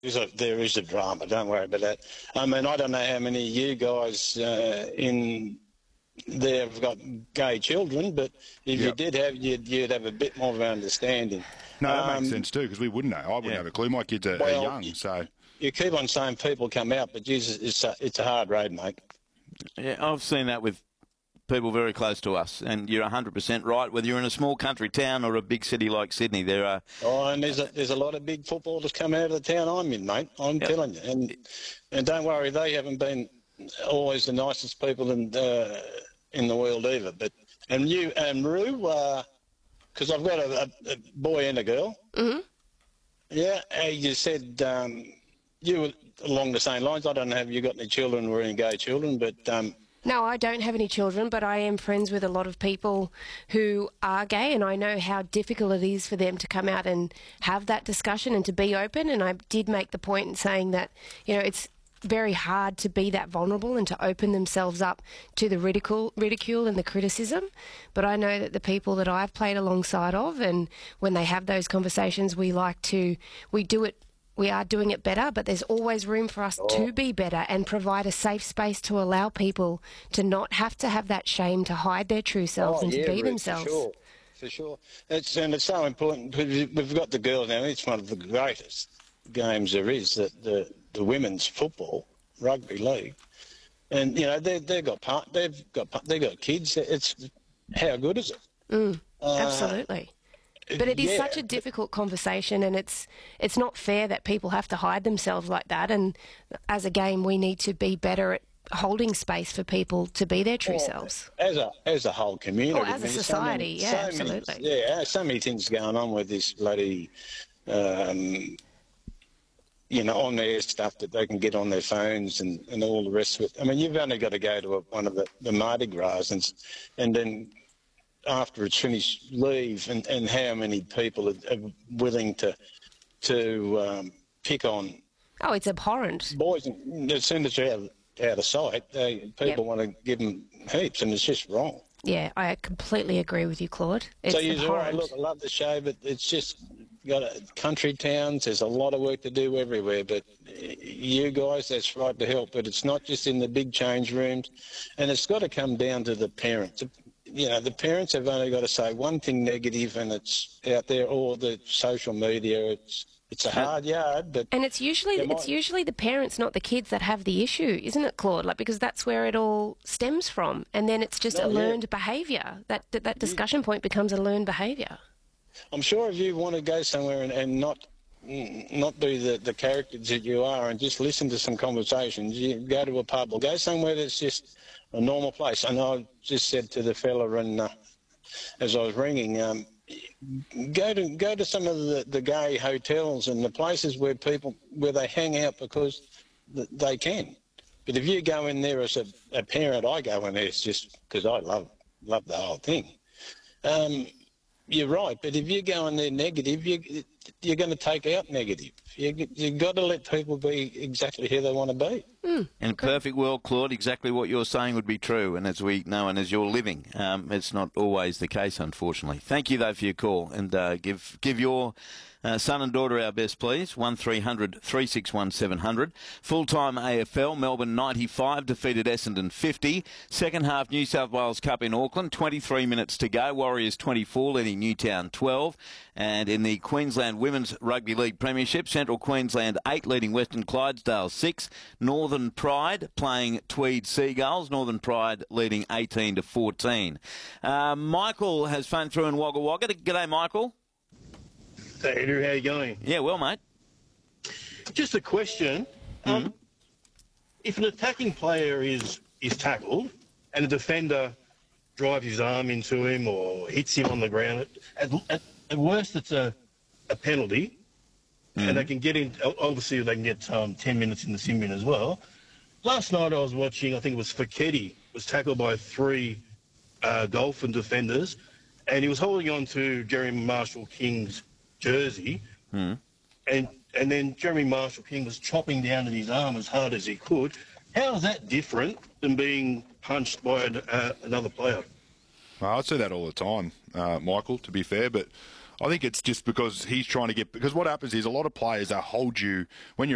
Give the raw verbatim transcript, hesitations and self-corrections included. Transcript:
There's a, there is a drama, don't worry about that. I mean, I don't know how many of you guys uh, in there have got gay children, but if Yep. you did have, you'd, you'd have a bit more of an understanding. No, that Um, makes sense too, because we wouldn't know. I wouldn't yeah. have a clue. My kids are, Well, are young, so... You keep on saying people come out, but Jesus, it's a, it's a hard road, mate. Yeah, I've seen that with people very close to us, and you're one hundred percent right. Whether you're in a small country town or a big city like Sydney, there are... Oh, and there's a, there's a lot of big footballers come out of the town I'm in, mate. I'm Yep. telling you. And and don't worry, they haven't been always the nicest people in, uh, in the world either. But And you and Rue, because uh, I've got a, a, a boy and a girl. Mm-hmm. Yeah, uh, you said um, you were along the same lines. I don't know if you got any children or any gay children, but... Um, No, I don't have any children, but I am friends with a lot of people who are gay, and I know how difficult it is for them to come out and have that discussion and to be open. And I did make the point in saying that, you know, it's very hard to be that vulnerable and to open themselves up to the ridicule, ridicule and the criticism. But I know that the people that I've played alongside of, and when they have those conversations, we like to, we do it We are doing it better, but there's always room for us oh. to be better and provide a safe space to allow people to not have to have that shame to hide their true selves oh, and yeah, to be Ruth, themselves. For sure, for sure. It's, and it's so important. We've got the girls now. It's one of the greatest games there is, the, the, the women's football, rugby league. And, you know, they, they've, got part, they've, got, they've got kids. It's, how good is it? Mm, uh, absolutely. But it is yeah. such a difficult conversation, and it's it's not fair that people have to hide themselves like that. And as a game, we need to be better at holding space for people to be their true well, selves. As a as a whole community. Or as a society, so many, yeah, so absolutely. Many, yeah, so many things going on with this bloody, um, you know, on their stuff that they can get on their phones and, and all the rest of it. I mean, you've only got to go to a, one of the, the Mardi Gras and, and then... after it's finished, leave, and, and how many people are, are willing to to um, pick on. Oh, it's abhorrent. Boys, as soon as they're out, out of sight, they, people yep. want to give them heaps, and it's just wrong. Yeah, I completely agree with you, Claude. It's so you're abhorrent. right. Look, I love the show, but it's just got a, country towns. There's a lot of work to do everywhere, but you guys, that's right to help. But it's not just in the big change rooms, and it's got to come down to the parents. You know, the parents have only got to say one thing negative and it's out there, or the social media. It's it's a hard yard, but and it's usually it's usually the parents, not the kids, that have the issue, isn't it, Claude? Like, because that's where it all stems from, and then it's just no, a learned yeah. behaviour. That, that that discussion point becomes a learned behaviour. I'm sure if you want to go somewhere and, and not not be the, the characters that you are and just listen to some conversations, you go to a pub or go somewhere that's just a normal place. And I just said to the fella, and uh, as I was ringing, um, go to go to some of the, the gay hotels and the places where people where they hang out because th- they can. But if you go in there as a, a parent, I go in there it's just because I love love the whole thing. Um, you're right, but if you go in there negative, you, you're going to take out negative. You, you've got to let people be exactly who they want to be. Mm, In a perfect world, Claude, exactly what you're saying would be true, and as we know and as you're living, um, it's not always the case, unfortunately. Thank you, though, for your call, and uh, give give your uh, son and daughter our best, please. one three hundred three six one seven hundred. Full-time A F L, Melbourne ninety-five, defeated Essendon fifty. Second half New South Wales Cup in Auckland, twenty-three minutes to go. Warriors twenty-four, leading Newtown twelve. And in the Queensland Women's Rugby League Premiership, Central Queensland eight, leading Western Clydesdale six. Northern Pride playing Tweed Seagulls. Northern Pride leading eighteen to fourteen. Uh, Michael has phoned through in Wagga Wagga. G'day, Michael. Hey, Andrew, how you going? Yeah, well, mate. Just a question. Mm-hmm. Um, if an attacking player is, is tackled and a defender drives his arm into him or hits him on the ground, at, at, at worst it's a, a penalty. Mm. And they can get in, obviously they can get um, ten minutes in the sin bin as well. Last night I was watching, I think it was Foketi, was tackled by three uh, Dolphin defenders, and he was holding on to Jeremy Marshall-King's jersey, mm. and and then Jeremy Marshall-King was chopping down at his arm as hard as he could. How is that different than being punched by an, uh, another player? Well, I see that all the time, uh, Michael, to be fair, but I think it's just because he's trying to get... Because what happens is a lot of players, they hold you... when you're